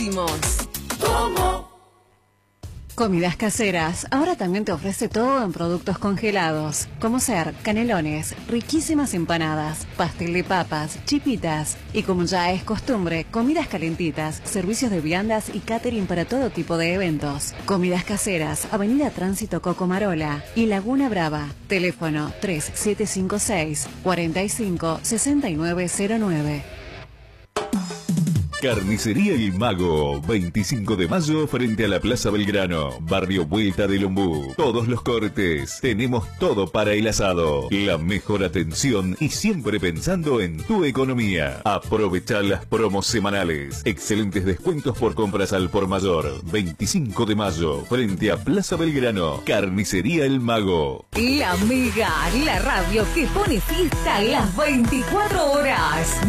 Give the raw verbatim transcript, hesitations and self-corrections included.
riquísimos. ¿Cómo? Comidas Caseras ahora también te ofrece todo en productos congelados, como ser canelones, riquísimas empanadas, pastel de papas, chipitas y, como ya es costumbre, comidas calentitas, servicios de viandas y catering para todo tipo de eventos. Comidas Caseras, Avenida Tránsito Cocomarola y Laguna Brava. Teléfono tres siete cinco seis, cuatro cinco, seis nueve cero nueve. Carnicería El Mago, veinticinco de mayo frente a la Plaza Belgrano, barrio Vuelta del Ombú. Todos los cortes, tenemos todo para el asado. La mejor atención y siempre pensando en tu economía. Aprovecha las promos semanales. Excelentes descuentos por compras al por mayor. veinticinco de mayo frente a Plaza Belgrano. Carnicería El Mago. La Mega, la radio que pone fiesta las veinticuatro horas.